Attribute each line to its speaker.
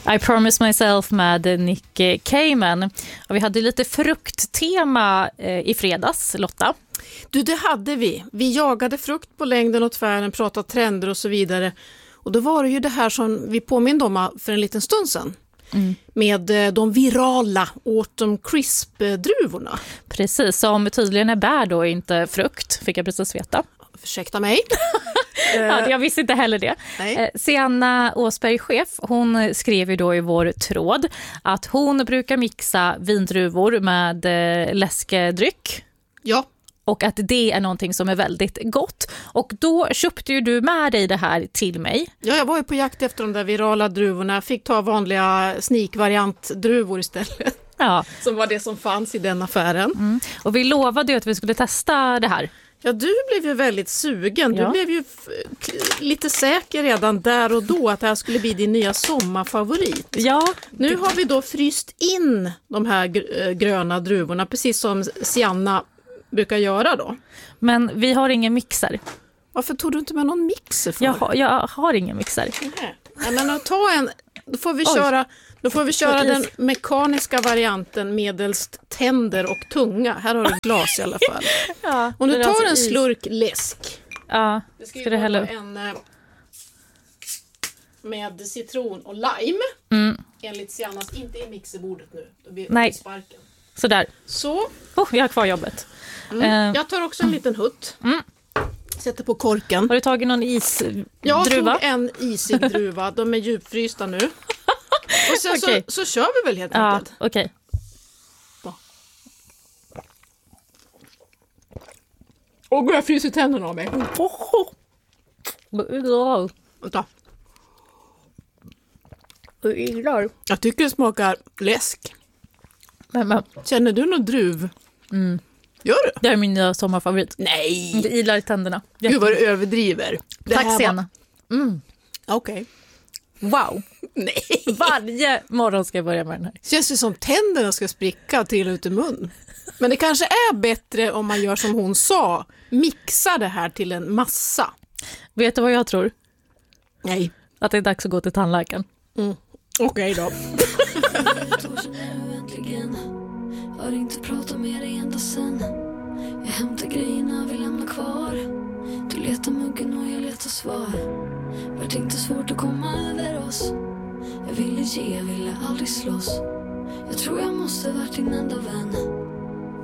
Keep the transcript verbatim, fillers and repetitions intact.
Speaker 1: I Promise Myself med Nick Cayman. Och vi hade lite frukttema eh, i fredags, Lotta.
Speaker 2: Du, det hade vi. Vi jagade frukt på längden och tvären, pratade trender och så vidare. Och då var det ju det här som vi påminner om för en liten stund sedan. Mm. Med de virala Autumn Crisp-druvorna.
Speaker 1: Precis, som tydligen är bär då, inte frukt, fick jag precis veta.
Speaker 2: Ursäkta mig.
Speaker 1: Ja, jag visste inte heller det.
Speaker 2: Nej.
Speaker 1: Sianna Åsberg, chef, hon skrev ju då i vår tråd att hon brukar mixa vindruvor med läskedryck.
Speaker 2: Ja.
Speaker 1: Och att det är någonting som är väldigt gott. Och då köpte ju du med dig det här till mig.
Speaker 2: Ja, jag var ju på jakt efter de där virala druvorna. Jag fick ta vanliga sneak-variant-druvor istället.
Speaker 1: Ja.
Speaker 2: Som var det som fanns i den affären.
Speaker 1: Mm. Och vi lovade ju att vi skulle testa det här.
Speaker 2: Ja, du blev ju väldigt sugen. Du
Speaker 1: ja.
Speaker 2: blev ju f- lite säker redan där och då att det här skulle bli din nya sommarfavorit.
Speaker 1: Ja.
Speaker 2: Nu har vi då fryst in de här gr- gröna druvorna, precis som Sianna brukar göra då.
Speaker 1: Men vi har ingen mixer.
Speaker 2: Varför tog du inte med någon mixer för?
Speaker 1: Jag, har, jag har ingen mixer.
Speaker 2: Nej, Nej men ta en, då får vi Oj. köra, då får vi köra den mekaniska varianten medelst tänder och tunga. Här har du glas i alla fall.
Speaker 1: Ja,
Speaker 2: och nu tar
Speaker 1: alltså
Speaker 2: en
Speaker 1: is.
Speaker 2: slurk läsk.
Speaker 1: Ja,
Speaker 2: det ska
Speaker 1: ju vara
Speaker 2: hälla en med citron och lime.
Speaker 1: Mm.
Speaker 2: Enligt Siannas, inte i mixerbordet nu. Då blir
Speaker 1: Nej.
Speaker 2: sparken.
Speaker 1: Sådär.
Speaker 2: Så.
Speaker 1: Oh, jag har kvar jobbet.
Speaker 2: Mm. Uh. Jag tar också en liten hutt.
Speaker 1: Mm.
Speaker 2: Sätter på korken.
Speaker 1: Har du tagit någon isdruva?
Speaker 2: Jag tog en isig druva. De är djupfrysta nu. Och sen okay. så, så kör vi väl helt
Speaker 1: ja,
Speaker 2: enkelt.
Speaker 1: Okej.
Speaker 2: Okay. Åh, jag fryser tänderna av mig. Vänta. Jag tycker det smakar läsk.
Speaker 1: Men, men.
Speaker 2: Känner du någon druv?
Speaker 1: Mm.
Speaker 2: Gör du?
Speaker 1: Det är min nya sommarfavorit.
Speaker 2: Nej!
Speaker 1: Det ilar i tänderna.
Speaker 2: Gud vad du överdriver.
Speaker 1: Det Tack Sianna. Var...
Speaker 2: Mm. Okej. Okay.
Speaker 1: Wow.
Speaker 2: Nej.
Speaker 1: Varje morgon ska jag börja med den här.
Speaker 2: Känns det som tänderna ska spricka och trilla ut i mun. Men det kanske är bättre om man gör som hon sa. Mixa det här till en massa.
Speaker 1: Vet du vad jag tror?
Speaker 2: Nej.
Speaker 1: Att det är dags att gå till tandläkaren.
Speaker 2: Mm. Okej okay, då.
Speaker 3: Har inte pratat med dig ända sen. Jag hämtar grejerna, vi lämnar kvar. Du letar muggen och jag letar svar. Vart inte svårt att komma över oss. Jag ville ge, jag ville aldrig slåss. Jag tror jag måste varit din enda vän.